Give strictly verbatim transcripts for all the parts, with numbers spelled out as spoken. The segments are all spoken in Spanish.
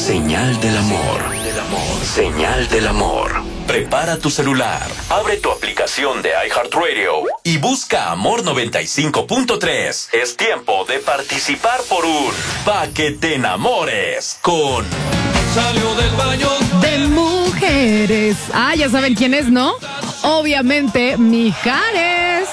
Señal del amor. Señal del amor. Prepara tu celular, abre tu aplicación de iHeartRadio y busca Amor noventa y cinco punto tres. Es tiempo de participar por un Pa' que te enamores con... Salió del baño de mujeres. Ah, ya saben quién es, ¿no? Obviamente, Mijares.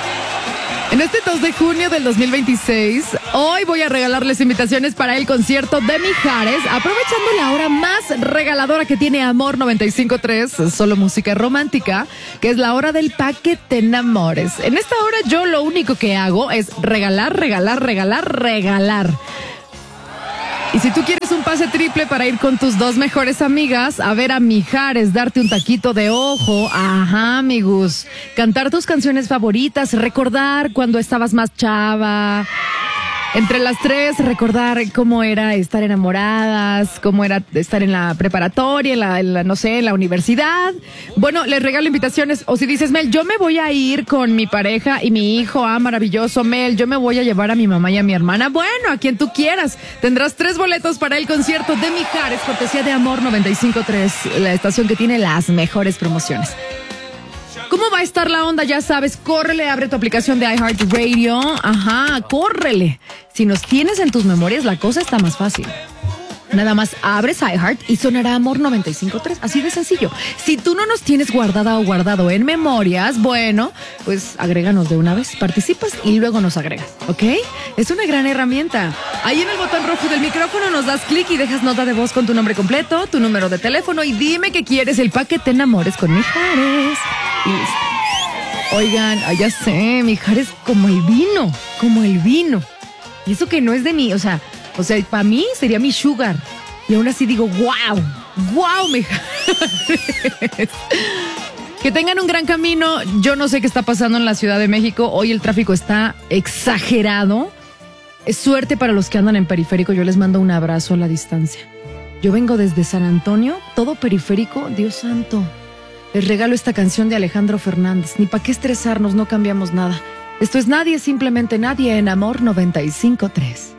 En este dos de junio del dos mil veintiséis, hoy voy a regalarles invitaciones para el concierto de Mijares, aprovechando la hora más regaladora que tiene Amor noventa y cinco punto tres, solo música romántica, que es la hora del Pa' que te enamores. En esta hora yo lo único que hago es regalar, regalar, regalar, regalar. Y si tú quieres un pase triple para ir con tus dos mejores amigas a ver a Mijares, darte un taquito de ojo, ajá, amigos, cantar tus canciones favoritas, recordar cuando estabas más chava, entre las tres recordar cómo era estar enamoradas, cómo era estar en la preparatoria, en la, en la no sé, en la universidad. Bueno, les regalo invitaciones. O si dices, Mel, yo me voy a ir con mi pareja y mi hijo, ah, maravilloso, Mel, yo me voy a llevar a mi mamá y a mi hermana. Bueno, a quien tú quieras. Tendrás tres boletos para el concierto de Mijares, cortesía de Amor noventa y cinco punto tres, la estación que tiene las mejores promociones. ¿Cómo va a estar la onda? Ya sabes, córrele, abre tu aplicación de iHeartRadio. Ajá, córrele. Si nos tienes en tus memorias, la cosa está más fácil. Nada más abres iHeart y sonará Amor noventa y cinco punto tres. Así de sencillo. Si tú no nos tienes guardada o guardado en memorias, bueno, pues agréganos de una vez. Participas y luego nos agregas, ¿ok? Es una gran herramienta. Ahí en el botón rojo del micrófono nos das clic y dejas nota de voz con tu nombre completo, tu número de teléfono y dime que quieres el Pa' que te enamores con Mijares. Y listo. Oigan, ah, ya sé, Mijares como el vino, como el vino. Y eso que no es de mí, o sea... O sea, para mí sería mi sugar. Y aún así digo, wow, wow, Mijares. Que tengan un gran camino. Yo no sé qué está pasando en la Ciudad de México. Hoy el tráfico está exagerado. Es suerte para los que andan en periférico. Yo les mando un abrazo a la distancia. Yo vengo desde San Antonio, todo periférico, Dios santo. Les regalo esta canción de Alejandro Fernández. Ni para qué estresarnos, no cambiamos nada. Esto es Nadie, simplemente nadie en Amor noventa y cinco punto tres.